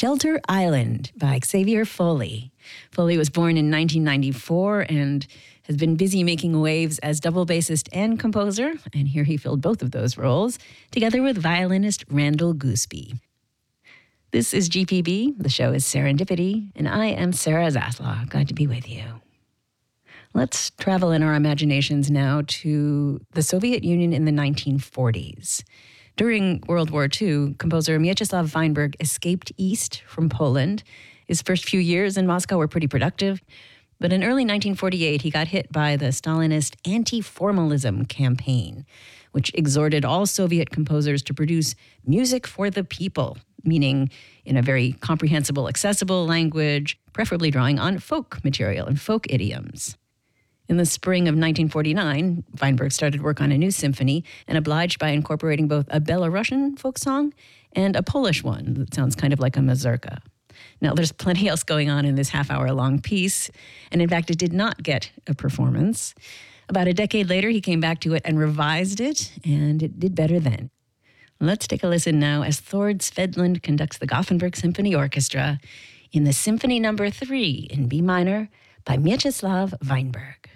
Shelter Island by Xavier Foley. Foley was born in 1994 and has been busy making waves as double bassist and composer, and here he filled both of those roles, together with violinist Randall Gooseby. This is GPB, the show is Serendipity, and I am Sarah Zaslow. Glad to be with you. Let's travel in our imaginations now to the Soviet Union in the 1940s. During World War II, composer Mieczyslaw Weinberg escaped east from Poland. His first few years in Moscow were pretty productive, but in early 1948, he got hit by the Stalinist anti-formalism campaign, which exhorted all Soviet composers to produce music for the people, meaning in a very comprehensible, accessible language, preferably drawing on folk material and folk idioms. In the spring of 1949, Weinberg started work on a new symphony and obliged by incorporating both a Belarusian folk song and a Polish one that sounds kind of like a mazurka. Now, there's plenty else going on in this half-hour-long piece, and in fact, it did not get a performance. About a decade later, he came back to it and revised it, and it did better then. Let's take a listen now as Thord Svedlund conducts the Gothenburg Symphony Orchestra in the Symphony No. 3 in B minor by Mieczyslaw Weinberg.